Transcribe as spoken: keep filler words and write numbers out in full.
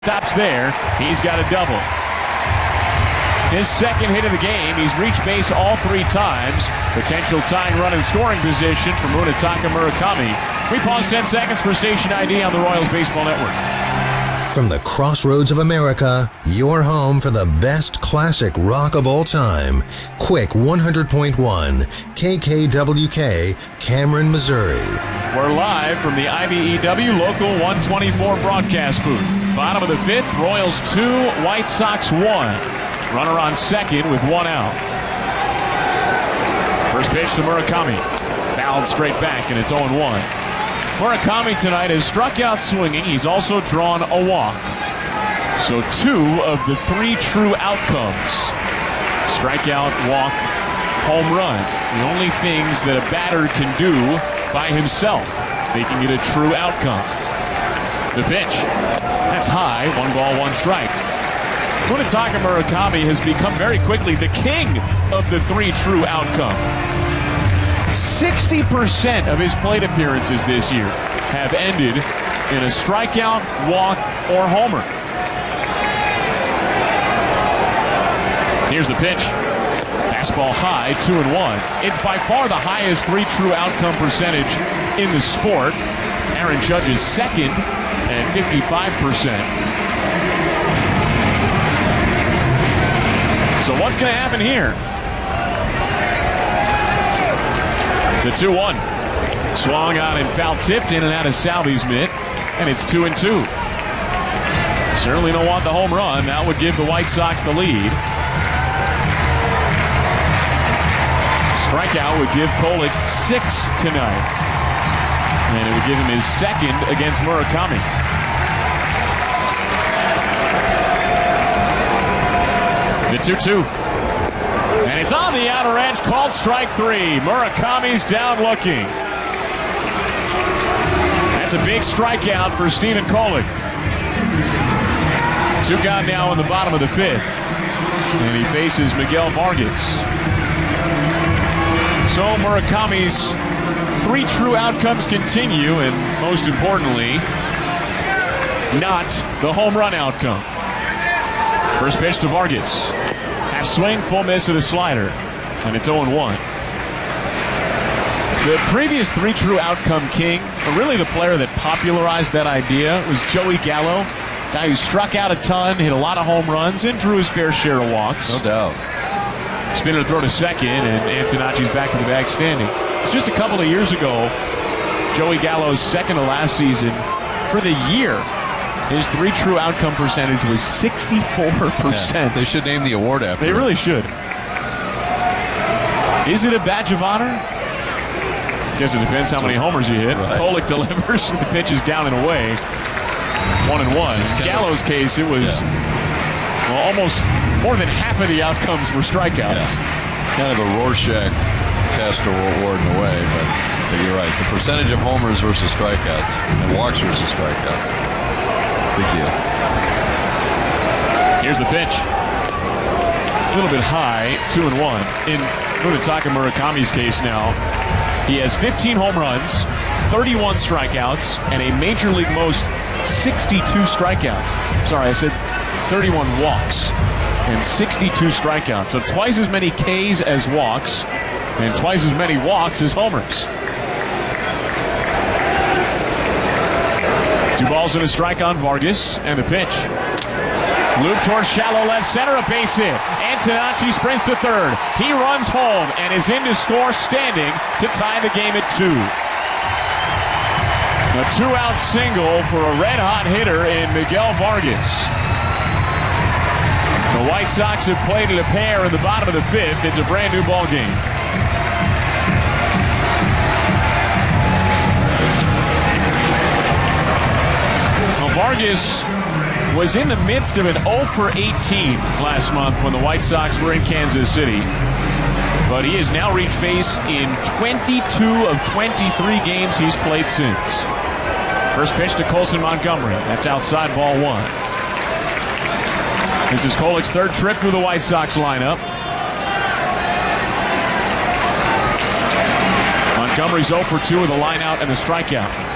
Stops there. He's got a double. His second hit of the game. He's reached base all three times. Potential tying run in scoring position for Munetaka Murakami. We pause ten seconds for station I D on the Royals Baseball Network. From the crossroads of America, your home for the best classic rock of all time. Quick one hundred point one, K K W K, Cameron, Missouri. We're live from the I B E W Local one twenty-four broadcast booth. Bottom of the fifth, Royals two, White Sox one. Runner on second with one out. First pitch to Murakami. Fouled straight back, and it's oh one. Murakami tonight has struck out swinging. He's also drawn a walk. So two of the three true outcomes. Strikeout, walk, home run. The only things that a batter can do by himself, making it a true outcome. The pitch. That's high. One ball, one strike. Munetaka Murakami has become very quickly the king of the three true outcome. sixty percent of his plate appearances this year have ended in a strikeout, walk, or homer. Here's the pitch. Fastball high, two and one. It's by far the highest three true outcome percentage in the sport. Aaron Judge is second at fifty-five percent. So what's going to happen here? The two one. Swung on and foul tipped in and out of Salvi's mitt. And it's two and two. Certainly don't want the home run. That would give the White Sox the lead. Strikeout would give Kolek six tonight. And it would give him his second against Murakami. The two two. And it's on the outer edge, called strike three. Murakami's down looking. That's a big strikeout for Stephen Kolek. Two gone now in the bottom of the fifth. And he faces Miguel Vargas. So Murakami's three true outcomes continue, and most importantly, not the home run outcome. First pitch to Vargas. Half swing, full miss at a slider, and it's oh one. The previous three true outcome king, or really the player that popularized that idea, was Joey Gallo. Guy who struck out a ton, hit a lot of home runs, and drew his fair share of walks. No doubt. Spinner throw to second, and Antonacci's back in the bag standing. It's just a couple of years ago, Joey Gallo's second to last season. For the year, his three true outcome percentage was sixty-four percent. Yeah, they should name the award after They him. really should. Is it a badge of honor? Guess it depends how many homers you hit. Right. Kolek delivers, and the pitch is down and away. One and one. In Gallo's case, it was yeah. well, almost more than half of the outcomes were strikeouts. Yeah. Kind of a Rorschach test or award in a way, but, but you're right. The percentage of homers versus strikeouts and walks versus strikeouts. Big deal. Here's the pitch. A little bit high, two and one. In Munetaka Murakami's case now, he has fifteen home runs, thirty-one strikeouts, and a major league most sixty-two strikeouts. Sorry, I said thirty-one walks and sixty-two strikeouts. So twice as many Ks as walks and twice as many walks as homers. Two balls and a strike on Vargas, and the pitch. Loop towards shallow left center, a base hit. Antonacci sprints to third. He runs home and is in to score standing to tie the game at two. A two-out single for a red-hot hitter in Miguel Vargas. The White Sox have played at a pair in the bottom of the fifth. It's a brand-new ball game. Well, Vargas was in the midst of an oh for eighteen last month when the White Sox were in Kansas City. But he has now reached base in twenty-two of twenty-three games he's played since. First pitch to Colson Montgomery. That's outside, ball one. This is Kolek's third trip through the White Sox lineup. Montgomery's oh for two with a line out and a strikeout.